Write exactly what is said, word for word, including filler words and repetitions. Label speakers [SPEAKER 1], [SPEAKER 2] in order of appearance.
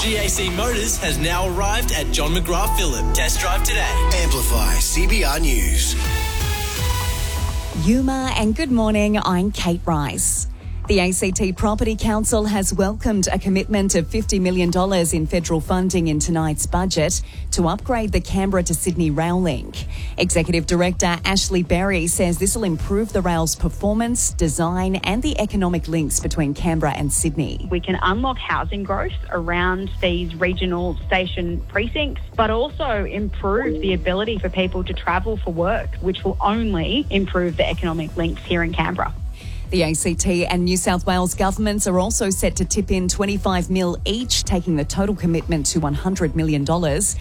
[SPEAKER 1] G A C Motors has now arrived at John McGrath Phillip. Test drive today.
[SPEAKER 2] Amplify C B R News.
[SPEAKER 3] Yuma, and good morning, I'm Kate Rice. The A C T Property Council has welcomed a commitment of fifty million dollars in federal funding in tonight's budget to upgrade the Canberra to Sydney rail link. Executive Director Ashley Berry says this will improve the rail's performance, design and the economic links between Canberra and Sydney.
[SPEAKER 4] We can unlock housing growth around these regional station precincts, but also improve the ability for people to travel for work, which will only improve the economic links here in Canberra.
[SPEAKER 3] The A C T and New South Wales governments are also set to tip in twenty-five mil each, taking the total commitment to one hundred million dollars.